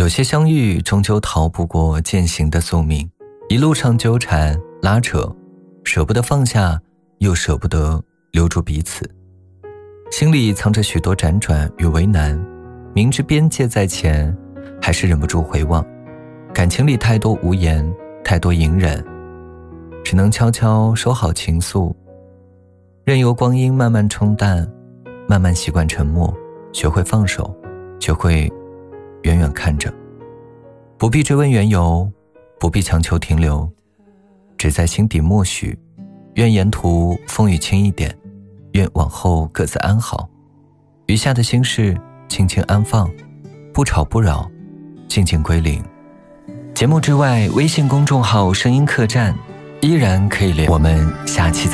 有些相遇终究逃不过渐行的宿命，一路上纠缠拉扯，舍不得放下，又舍不得留住彼此，心里藏着许多辗转与为难，明知边界在前，还是忍不住回望。感情里太多无言，太多隐忍，只能悄悄收好情愫，任由光阴慢慢冲淡，慢慢习惯沉默，学会放手，学会远远看着，不必追问缘由，不必强求停留，只在心底默许，愿沿途风雨轻一点，愿往后各自安好，余下的心事轻轻安放，不吵不扰，静静归零。节目之外，微信公众号声音客栈依然可以连，我们下期再见。